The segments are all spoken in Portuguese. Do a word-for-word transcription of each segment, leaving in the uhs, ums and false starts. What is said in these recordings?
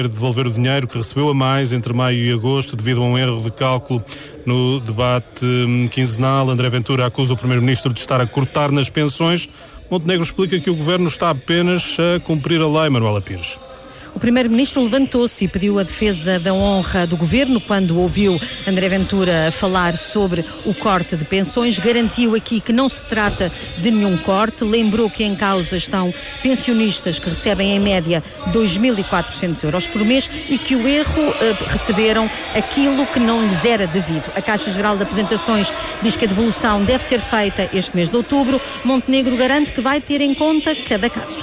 devolver o dinheiro que recebeu a mais entre maio e agosto devido a um erro de cálculo no debate quinzenal. André Ventura acusa o Primeiro-Ministro de estar a cortar nas pensões. Montenegro explica que o Governo está apenas a cumprir a lei. Manuela Pires. O Primeiro-Ministro levantou-se e pediu a defesa da honra do Governo quando ouviu André Ventura falar sobre o corte de pensões. Garantiu aqui que não se trata de nenhum corte. Lembrou que em causa estão pensionistas que recebem em média dois mil e quatrocentos euros por mês e que o erro eh, receberam aquilo que não lhes era devido. A Caixa Geral de Aposentações diz que a devolução deve ser feita este mês de outubro. Montenegro garante que vai ter em conta cada caso.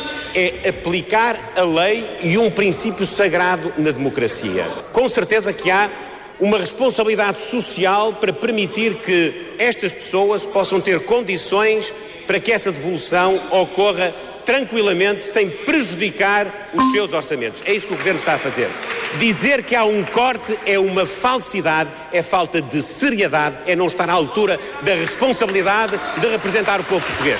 É aplicar a lei e um princípio sagrado na democracia. Com certeza que há uma responsabilidade social para permitir que estas pessoas possam ter condições para que essa devolução ocorra tranquilamente, sem prejudicar os seus orçamentos. É isso que o Governo está a fazer. Dizer que há um corte é uma falsidade, é falta de seriedade, é não estar à altura da responsabilidade de representar o povo português.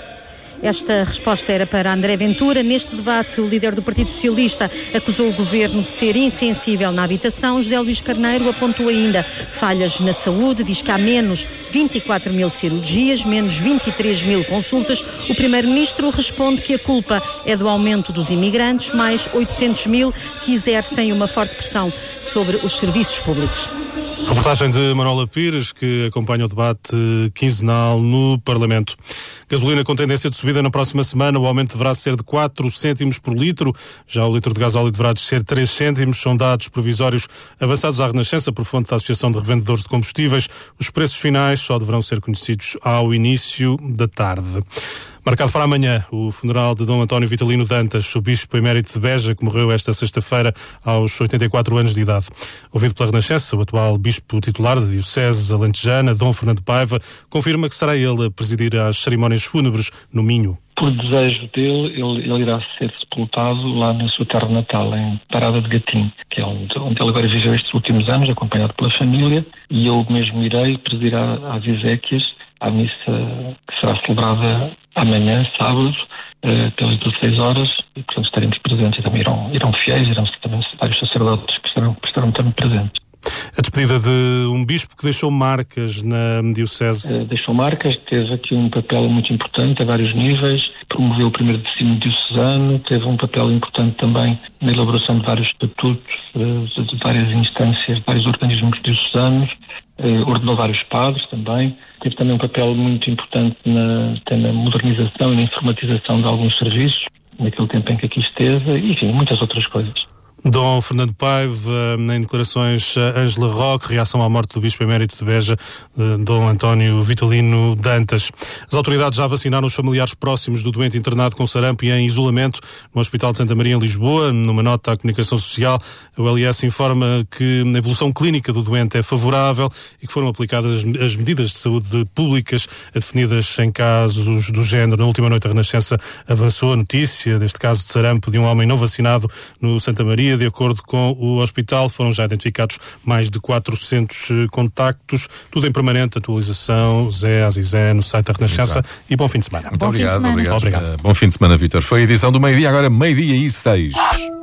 Esta resposta era para André Ventura. Neste debate, o líder do Partido Socialista acusou o Governo de ser insensível na habitação. José Luís Carneiro apontou ainda falhas na saúde, diz que há menos vinte e quatro mil cirurgias, menos vinte e três mil consultas. O Primeiro-Ministro responde que a culpa é do aumento dos imigrantes, mais oitocentos mil que exercem uma forte pressão sobre os serviços públicos. Reportagem de Manuela Pires, que acompanha o debate quinzenal no Parlamento. Gasolina com tendência de subida na próxima semana. O aumento deverá ser de quatro cêntimos por litro. Já o litro de gasóleo deverá descer três cêntimos. São dados provisórios avançados à Renascença por fonte da Associação de Revendedores de Combustíveis. Os preços finais só deverão ser conhecidos ao início da tarde. Marcado para amanhã o funeral de Dom António Vitalino Dantas, o bispo emérito de Beja, que morreu esta sexta-feira aos oitenta e quatro anos de idade. Ouvido pela Renascença, o atual bispo titular da Diocese alentejana, Dom Fernando Paiva, confirma que será ele a presidir as cerimónias fúnebres no Minho. Por desejo dele, ele, ele irá ser sepultado lá na sua terra natal, em Parada de Gatim, que é onde, onde ele agora viveu estes últimos anos, acompanhado pela família, e eu mesmo irei presidir às exéquias, à missa que será celebrada amanhã, sábado, eh, pelas dezesseis horas, e portanto estaremos presentes. E também irão, irão fiéis, irão também vários sacerdotes que estarão, que estarão também presentes. A despedida de um bispo que deixou marcas na Diocese. Eh, deixou marcas, teve aqui um papel muito importante a vários níveis, promoveu o primeiro decímio diocesano, teve um papel importante também na elaboração de vários estatutos, eh, de várias instâncias, de vários organismos diocesanos, eh, ordenou vários padres também. Teve também um papel muito importante na, na modernização e na informatização de alguns serviços, naquele tempo em que aqui esteve, e, enfim, muitas outras coisas. Dom Fernando Paiva, em declarações, Ângela Roque, reação à morte do bispo emérito de Beja, Dom António Vitalino Dantas. As autoridades já vacinaram os familiares próximos do doente internado com sarampo e em isolamento no Hospital de Santa Maria, em Lisboa. Numa nota à comunicação social, a U L S informa que a evolução clínica do doente é favorável e que foram aplicadas as medidas de saúde públicas definidas em casos do género. Na última noite, a Renascença avançou a notícia deste caso de sarampo de um homem não vacinado no Santa Maria. De acordo com o hospital, foram já identificados mais de quatrocentos contactos, tudo em permanente atualização, Zé Azizé, no site da Renascença. E bom fim de semana. Muito bom obrigado, fim de semana. obrigado. obrigado. Uh, bom fim de semana, Vítor. Foi a edição do meio-dia, agora meio-dia e seis.